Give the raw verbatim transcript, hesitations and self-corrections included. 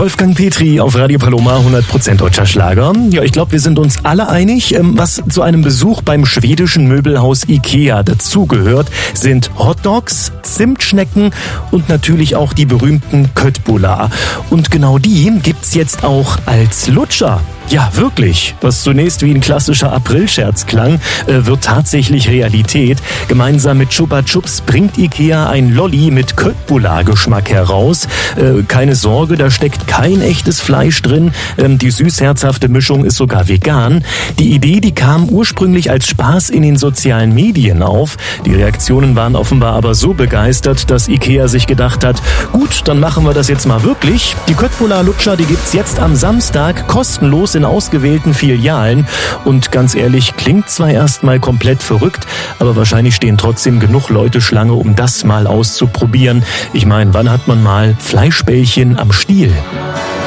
Wolfgang Petri auf Radio Paloma, hundert Prozent deutscher Schlager. Ja, ich glaube, wir sind uns alle einig. Was zu einem Besuch beim schwedischen Möbelhaus Ikea dazugehört, sind Hotdogs, Zimtschnecken und natürlich auch die berühmten Köttbullar. Und genau die gibt's jetzt auch als Lutscher. Ja, wirklich. Was zunächst wie ein klassischer Aprilscherz klang, äh, wird tatsächlich Realität. Gemeinsam mit Chupa Chups bringt Ikea ein Lolli mit Köttbullar-Geschmack heraus. Äh, keine Sorge, da steckt kein echtes Fleisch drin. Ähm, die süß-herzhafte Mischung ist sogar vegan. Die Idee, die kam ursprünglich als Spaß in den sozialen Medien auf. Die Reaktionen waren offenbar aber so begeistert, dass Ikea sich gedacht hat, gut, dann machen wir das jetzt mal wirklich. Die Köttbullar-Lutscher, die gibt's jetzt am Samstag kostenlos in ausgewählten Filialen. Und ganz ehrlich, klingt zwar erstmal komplett verrückt, aber wahrscheinlich stehen trotzdem genug Leute Schlange, um das mal auszuprobieren. Ich meine, wann hat man mal Fleischbällchen am Stiel?